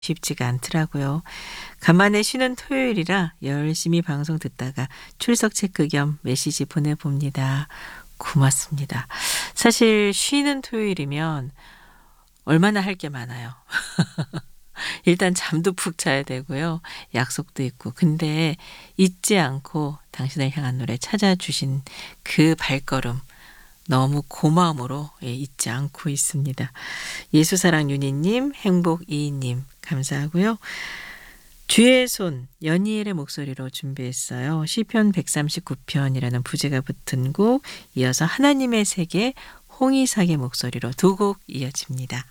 쉽지가 않더라고요. 간만에 쉬는 토요일이라 열심히 방송 듣다가 출석 체크 겸 메시지 보내봅니다. 고맙습니다. 사실 쉬는 토요일이면 얼마나 할 게 많아요. 일단 잠도 푹 자야 되고요. 약속도 있고. 근데 잊지 않고 당신을 향한 노래 찾아주신 그 발걸음 너무 고마움으로 잊지 않고 있습니다. 예수사랑 윤희님, 행복 이인님 감사하고요. 주의 손 연희엘의 목소리로 준비했어요. 시편 139편이라는 부제가 붙은 곡 이어서 하나님의 세계 홍이삭의 목소리로 두 곡 이어집니다.